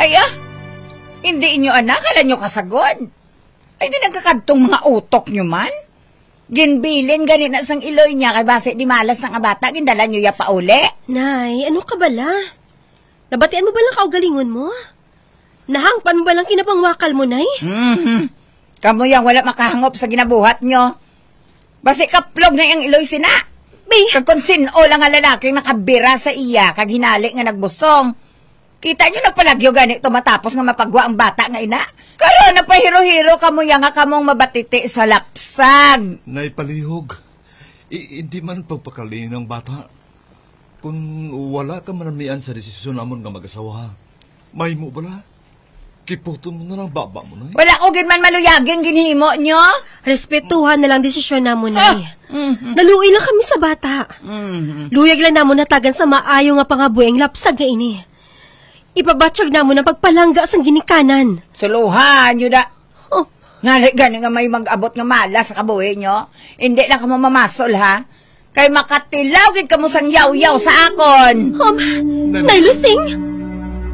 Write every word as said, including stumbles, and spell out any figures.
Ay ah, hindi inyo anak, kala nyo kasagod. Ay di nagkakadtong mga utok nyo man. Ginbilin ganin na sang iloy niya kay base di malas ng abata, gindala nyo ya pa uli. Nay, ano ka bala? Nabatian mo ba lang kaugalingon mo? Nahangpan mo ba lang kinapangwakal mo, Nay? Mm-hmm. Kamu yang wala makahangop sa ginabuhat nyo. Basi kaplog na yung iloy sina. Be, kagkonsin o lang nga lalaking nakabira sa iya, kaginali nga nagbusong. Kita nyo na palagyo ganito matapos nga mapagwa ang bata nga ina. Karon na pa hiro-hiro kamo yang nga kamong mabatiti sa lapsag. Nay palihog, I- hindi man pagpakalin ng bata. Kung wala ka manamian sa desisyon namon nga mag-asawa, may mo bala? Kiputon mo na ng baba mo, Nay. Wala ko man maluyaging ginhimo nyo. respetuhan na lang desisyon na mo, Nay. Ah, mm-hmm. Naluoy lang kami sa bata. Mm-hmm. Luyag lang na mo natagan sa maayo nga pangabuhi ang lapsag nga ini. Ipabatsyag na mo ng pagpalangga sang ginikanan. Suluhan nyo da. Oh, Ngali gani nga may mag-abot nga mala sa kabuhi nyo. Hindi lang ka mo mamasol ha. Kay makatilaw gid ka mo sang yaw-yaw sa akon. um, Nay Lusing!